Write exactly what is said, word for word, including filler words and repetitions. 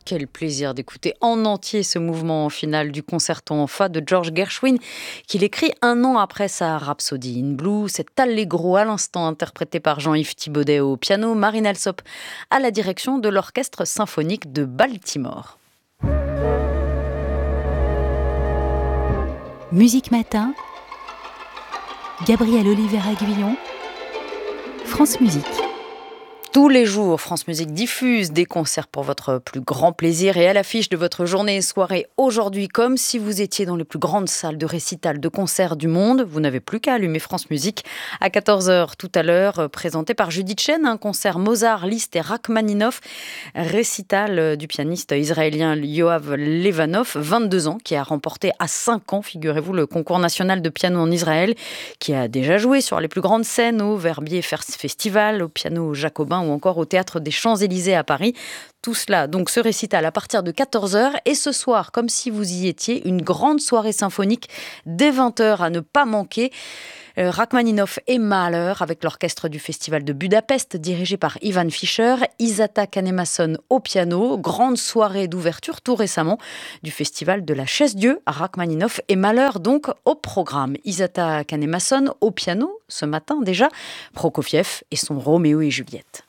Quel plaisir d'écouter en entier ce mouvement final du concerto en fa de George Gershwin, qu'il écrit un an après sa Rhapsody in Blue, cet allegro à l'instant interprété par Jean-Yves Thibaudet au piano, Marine Alsop à la direction de l'Orchestre symphonique de Baltimore. Musique Matin, Gabriel Oliveira-Guillon, France Musique. Tous les jours, France Musique diffuse des concerts pour votre plus grand plaisir et à l'affiche de votre journée et soirée aujourd'hui, comme si vous étiez dans les plus grandes salles de récital de concerts du monde. Vous n'avez plus qu'à allumer France Musique à quatorze heures tout à l'heure, présenté par Judith Chen, un concert Mozart, Liszt et Rachmaninoff, récital du pianiste israélien Yoav Levanov, vingt-deux ans, qui a remporté à cinq ans, figurez-vous, le concours national de piano en Israël, qui a déjà joué sur les plus grandes scènes au Verbier Festival, au piano Jacobin ou encore au Théâtre des Champs-Élysées à Paris. Tout cela, donc ce récital à partir de quatorze heures et ce soir, comme si vous y étiez, une grande soirée symphonique dès vingt heures à ne pas manquer. Euh, Rachmaninoff et Mahler avec l'orchestre du Festival de Budapest dirigé par Ivan Fischer, Isata Kanemasson au piano, grande soirée d'ouverture tout récemment du Festival de la Chaise-Dieu à Rachmaninoff et Mahler donc au programme. Isata Kanemasson au piano ce matin déjà, Prokofiev et son Roméo et Juliette.